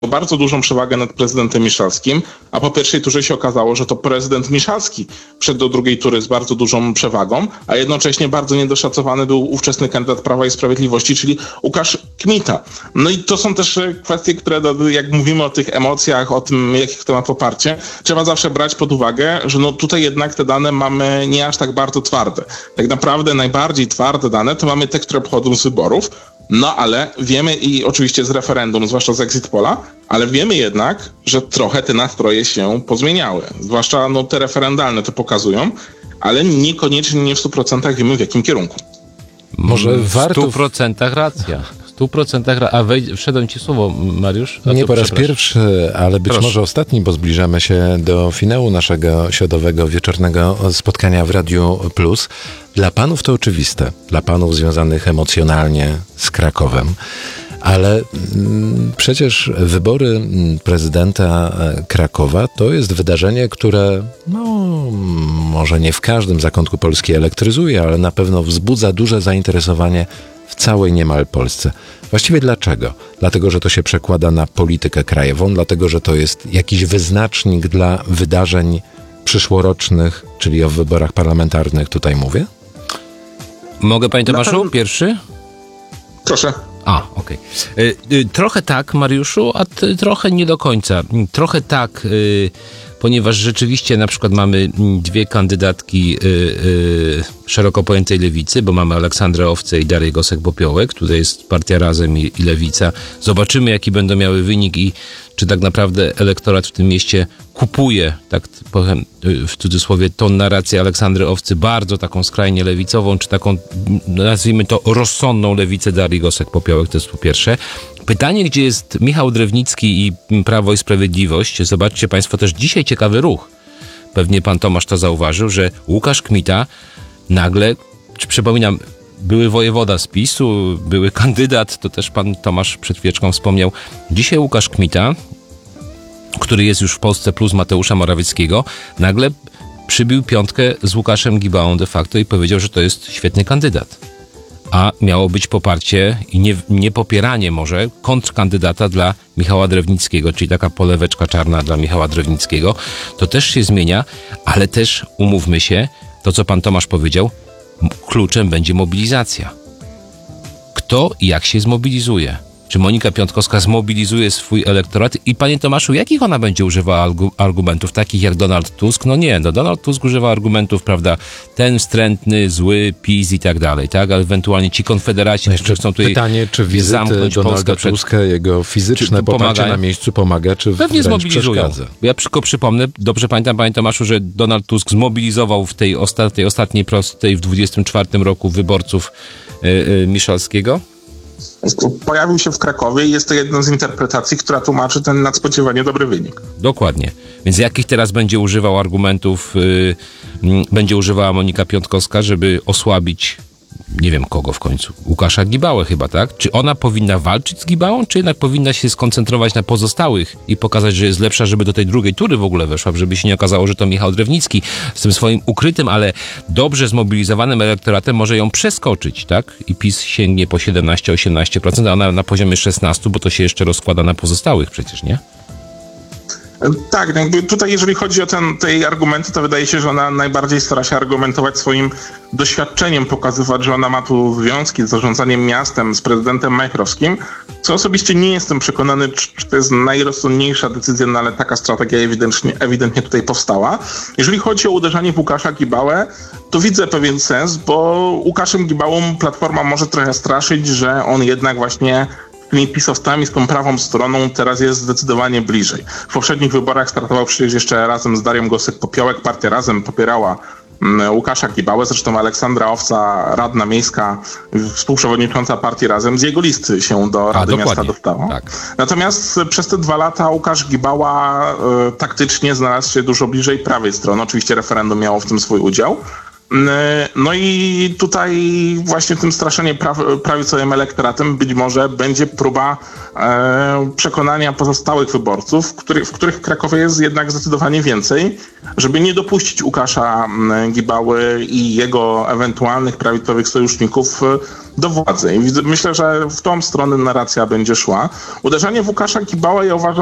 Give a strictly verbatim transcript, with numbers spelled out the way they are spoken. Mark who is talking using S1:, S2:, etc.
S1: bardzo dużą przewagę nad prezydentem Miszalskim, a po pierwszej turze się okazało, że to prezydent Miszalski wszedł do drugiej tury z bardzo dużą przewagą, a jednocześnie bardzo niedoszacowany był ówczesny kandydat Prawa i Sprawiedliwości, czyli Łukasz Kmita. No i to są też kwestie, które jak mówimy o tych emocjach, o tym, jakie kto ma poparcie, trzeba zawsze brać pod uwagę, że no tutaj jednak te dane mamy nie aż tak bardzo twarde. Tak naprawdę najbardziej twarde dane to mamy te, które pochodzą z wyborów. No ale wiemy i oczywiście z referendum, zwłaszcza z exit pola, ale wiemy jednak, że trochę te nastroje się pozmieniały. Zwłaszcza no, te referendalne to pokazują, ale niekoniecznie nie w stu procentach wiemy w jakim kierunku.
S2: Może
S3: w
S2: warto...
S3: stu procentach racja. W stu procentach racja. A wej... wszedłem ci słowo, Mariusz?
S2: Nie po raz pierwszy, ale być
S3: Proszę.
S2: może ostatni, bo zbliżamy się do finału naszego środowego, wieczornego spotkania w Radiu Plus. Dla panów to oczywiste, dla panów związanych emocjonalnie z Krakowem, ale mm, przecież wybory prezydenta Krakowa to jest wydarzenie, które no, może nie w każdym zakątku Polski elektryzuje, ale na pewno wzbudza duże zainteresowanie w całej niemal Polsce. Właściwie dlaczego? Dlatego, że to się przekłada na politykę krajową, dlatego, że to jest jakiś wyznacznik dla wydarzeń przyszłorocznych, czyli o wyborach parlamentarnych tutaj mówię?
S3: Mogę, panie Tomaszu, pierwszy?
S1: Proszę.
S3: A, okej. Okay. Trochę tak, Mariuszu, a t- trochę nie do końca. Trochę tak, y, ponieważ rzeczywiście na przykład mamy dwie kandydatki y, y, szeroko pojętej lewicy, bo mamy Aleksandrę Owcę i Darię Gosek-Popiołek, tutaj jest partia Razem i, i Lewica. Zobaczymy, jaki będą miały wynik i czy tak naprawdę elektorat w tym mieście kupuje, tak powiem w cudzysłowie, tą narrację Aleksandry Owcy, bardzo taką skrajnie lewicową, czy taką, nazwijmy to, rozsądną lewicę Darii Gosek-Popiołek, to jest po pierwsze. Pytanie, gdzie jest Michał Drewnicki i Prawo i Sprawiedliwość. Zobaczcie państwo też dzisiaj ciekawy ruch. Pewnie pan Tomasz to zauważył, że Łukasz Kmita nagle, czy przypominam, były wojewoda z PiSu, były kandydat, to też pan Tomasz przed chwileczką wspomniał. Dzisiaj Łukasz Kmita, który jest już w Polsce Plus Mateusza Morawieckiego, nagle przybił piątkę z Łukaszem Gibałą de facto i powiedział, że to jest świetny kandydat. A miało być poparcie i nie, nie popieranie może kontrkandydata dla Michała Drewnickiego, czyli taka poleweczka czarna dla Michała Drewnickiego. To też się zmienia, ale też umówmy się, to co pan Tomasz powiedział, kluczem będzie mobilizacja. Kto i jak się zmobilizuje? Czy Monika Piątkowska zmobilizuje swój elektorat? I panie Tomaszu, jakich ona będzie używała argumentów? Takich jak Donald Tusk? No nie, no Donald Tusk używa argumentów, prawda, ten wstrętny, zły, PiS i tak dalej, tak? A ewentualnie ci konfederaci,
S2: no
S3: którzy chcą tutaj
S2: pytanie, czy wizyty
S3: zamknąć
S2: Donalda
S3: Polskę
S2: Tuska, przed... jego fizyczne poparcie na miejscu pomaga, czy
S3: pewnie zmobilizują.
S2: Przeszkadza?
S3: Ja tylko przypomnę, dobrze pamiętam, panie Tomaszu, że Donald Tusk zmobilizował w tej, osta- tej ostatniej prostej w dwudziestym czwartym roku wyborców yy, yy, Miszalskiego.
S1: Pojawił się w Krakowie i jest to jedna z interpretacji, która tłumaczy ten nadspodziewanie dobry wynik.
S3: Dokładnie. Więc jakich teraz będzie używał argumentów, yy, yy, będzie używała Monika Piątkowska, żeby osłabić, nie wiem kogo w końcu, Łukasza Gibałę chyba, tak? Czy ona powinna walczyć z Gibałą, czy jednak powinna się skoncentrować na pozostałych i pokazać, że jest lepsza, żeby do tej drugiej tury w ogóle weszła, żeby się nie okazało, że to Michał Drewnicki z tym swoim ukrytym, ale dobrze zmobilizowanym elektoratem może ją przeskoczyć, tak? I PiS sięgnie po siedemnaście osiemnaście procent, a ona na poziomie szesnaście, bo to się jeszcze rozkłada na pozostałych przecież, nie?
S1: Tak, jakby tutaj jeżeli chodzi o ten, te argumenty, to wydaje się, że ona najbardziej stara się argumentować swoim doświadczeniem, pokazywać, że ona ma tu związki z zarządzaniem miastem, z prezydentem Majchrowskim, co osobiście nie jestem przekonany, czy to jest najrozsądniejsza decyzja, no ale taka strategia ewidentnie, ewidentnie tutaj powstała. Jeżeli chodzi o uderzanie w Łukasza Gibałę, to widzę pewien sens, bo Łukaszem Gibałą Platforma może trochę straszyć, że on jednak właśnie tymi pisowcami, z tą prawą stroną teraz jest zdecydowanie bliżej. W poprzednich wyborach startował przecież jeszcze razem z Darią Gosek-Popiołek. Partia Razem popierała Łukasza Gibałę, zresztą Aleksandra Owca, radna miejska, współprzewodnicząca partii Razem, z jego listy się do Rady
S3: A,
S1: Miasta dostała.
S3: Tak.
S1: Natomiast przez te dwa lata Łukasz Gibała e, taktycznie znalazł się dużo bliżej prawej strony. Oczywiście referendum miało w tym swój udział. No i tutaj właśnie tym straszeniem praw- prawicowym elektoratem być może będzie próba e, przekonania pozostałych wyborców, który, w których w Krakowie jest jednak zdecydowanie więcej, żeby nie dopuścić Łukasza Gibały i jego ewentualnych prawicowych sojuszników do władzy. I myślę, że w tą stronę narracja będzie szła. Uderzenie w Łukasza Gibałę ja uważam